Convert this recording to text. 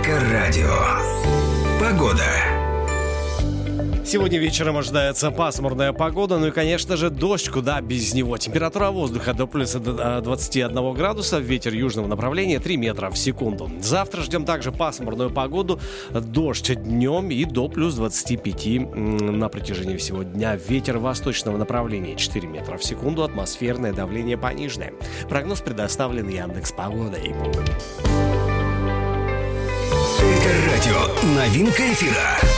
Эльдо Погода. Сегодня вечером ожидается пасмурная погода, ну и, конечно же, дождь, куда без него. Температура воздуха до плюс 21 градуса, ветер южного направления 3 метра в секунду. Завтра ждем также пасмурную погоду, дождь днем и до плюс 25 на протяжении всего дня. Ветер восточного направления 4 метра в секунду, атмосферное давление пониженное. Прогноз предоставлен Яндекс.Погодой. Эльдо радио. Новинка эфира.